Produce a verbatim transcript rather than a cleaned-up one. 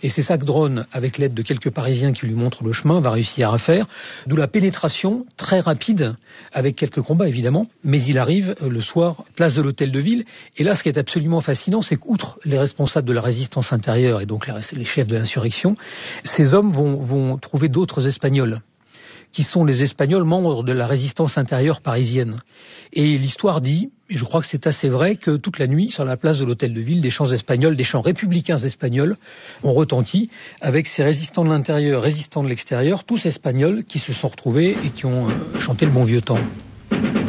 Et c'est ça que Dronne, avec l'aide de quelques Parisiens qui lui montrent le chemin, va réussir à faire. D'où la pénétration très rapide, avec quelques combats évidemment, mais il arrive le soir, place de l'Hôtel de Ville. Et là, ce qui est absolument fascinant, c'est qu'outre les responsables de la résistance intérieure et donc les chefs de l'insurrection, ces hommes vont, vont trouver d'autres Espagnols, qui sont les Espagnols membres de la résistance intérieure parisienne. Et l'histoire dit, et je crois que c'est assez vrai, que toute la nuit, sur la place de l'Hôtel de Ville, des chants espagnols, des chants républicains espagnols ont retenti avec ces résistants de l'intérieur, résistants de l'extérieur, tous espagnols qui se sont retrouvés et qui ont chanté le bon vieux temps.